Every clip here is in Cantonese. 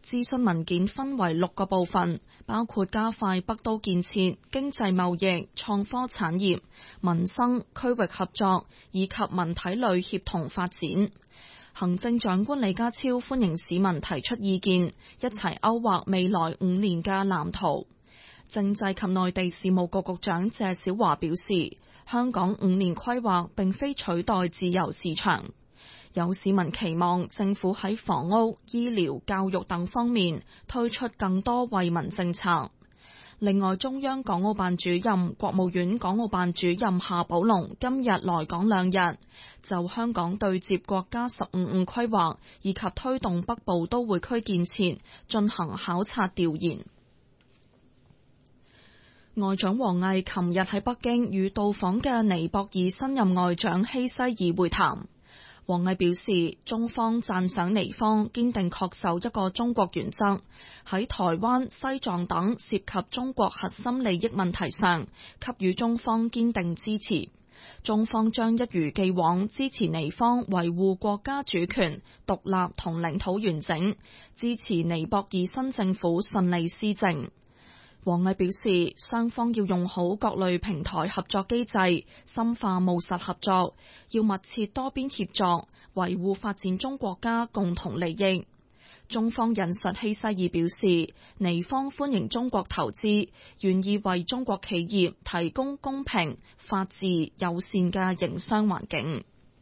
諮詢文件分為6個部分，包括加快北都建設、經濟貿易、創科產業、民生、區域合作以及文體類協同發展。行政長官李家超歡迎市民提出意見，一齊勾畫未來5年嘅藍圖。政制及內地事務局局長謝小華表示，香港5年規劃並非取代自由市場。有市民期望政府喺房屋、醫療、教育等方面推出更多惠民政策。另外，中央港澳辦主任、國務院港澳辦主任夏寶龍今日來港2日，就香港對接國家15五規劃以及推動北部都會區建設進行考察調研。外長王毅琴日喺北京與到訪嘅尼泊爾新任外長希西爾會談。王毅表示，中方讚賞尼方堅定恪守一個中國原則，喺台灣、西藏等涉及中國核心利益問題上給予中方堅定支持。中方將一如既往支持尼方維護國家主權、獨立同領土完整，支持尼泊爾新政府順利施政。王毅表示，雙方要用好各類平台合作機制，深化務實合作，要密切多邊協作，維護發展中國家共同利益。中方引述希西爾表示，尼方歡迎中國投資，願意為中國企業提供公平、法治、友善嘅營商環境。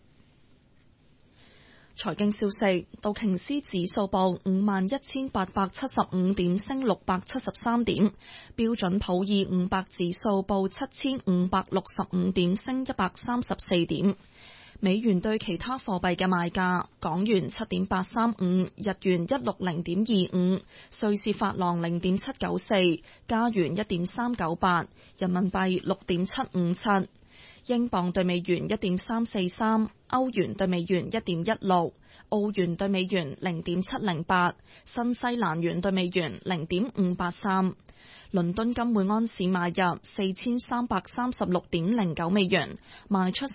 財經消息，道瓊斯指數報51,875點，升673點；標準普爾500指數報7,565點，升134點。美元對其他貨幣嘅賣價：港元7.835，日元160.25，瑞士法郎0.794，加元1.398，人民幣6.757。英鎊對美元1.343，歐元對美元1.16，澳元對美元0.708，新西蘭元對美元0.583。倫敦金每安士買入4336.09美元，賣出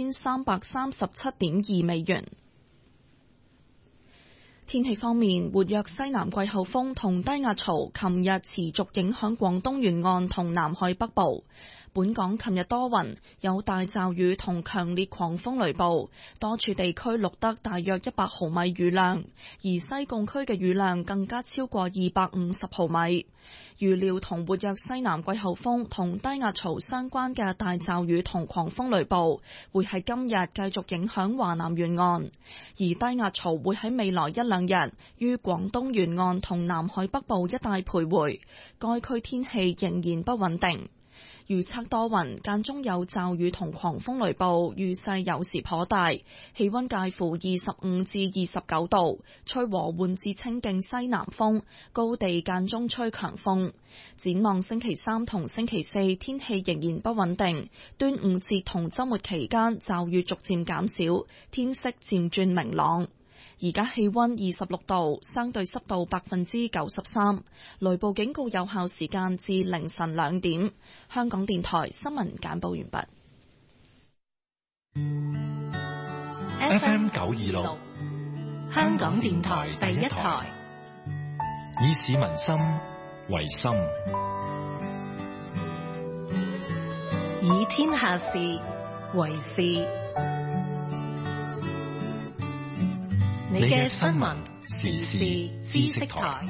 4337.2美元。天氣方面，活躍西南季候風同低壓槽琴日持續影響廣東沿岸同南海北部。本港琴日多雲，有大驟雨同強烈狂風雷暴，多處地區錄得大約100毫米雨量，而西貢區嘅雨量更加超過250毫米。預料同活躍西南季候風同低壓槽相關嘅大驟雨同狂風雷暴會喺今日繼續影響華南沿岸，而低壓槽會喺未來1-2日於廣東沿岸同南海北部一帶徘徊，該區天氣仍然不穩定。預測多雲，間中有驟雨同狂風雷暴，雨勢有時頗大，氣溫介乎25至29度，吹和緩至清勁西南風，高地間中吹強風。展望星期3同星期4，天氣仍然不穩定，端午節同週末期間驟雨逐漸減少，天色漸轉明朗。而家氣溫26度，相對濕度93%，雷暴警告有效時間至凌晨2點。香港電台新聞簡報完畢。 FM 926，香港電台第一台，以市民心為心，以天下事為事。你嘅新聞時事知識台，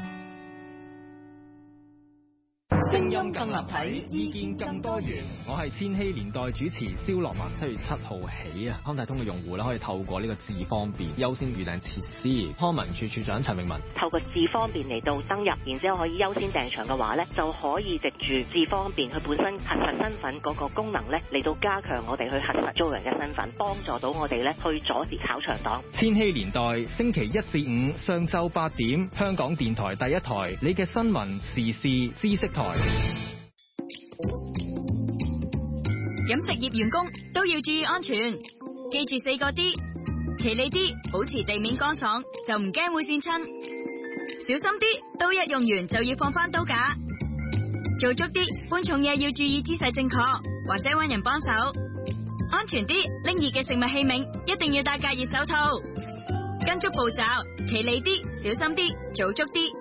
聲音更立體，意見更多元。 我係千禧年代主持蕭樂文。7月7號起啊，康大通嘅用戶咧可以透過呢個智方便優先預訂設施。康文署署長陳詠文， 透過智方便嚟到登入，然之後可以優先訂場嘅話咧，就可以藉住智方便佢本身核實身份嗰個功能咧，嚟到加強我哋去核實租人嘅身份，幫助到我哋咧去阻截炒場黨。 千禧年代星期1至5上晝8點，香港電台第一台，你嘅新聞時事知識台。 飲食業員工都要注意安全，記住4個D，企理啲，保持地面乾爽，就唔驚會跣親；小心啲，刀一用完就要放翻刀架；做足啲，搬重嘢要注意姿勢正確，或者搵人幫手；安全啲，拎熱嘅食物器皿一定要戴隔熱手套。跟足步驟，企理啲，小心啲，做足啲。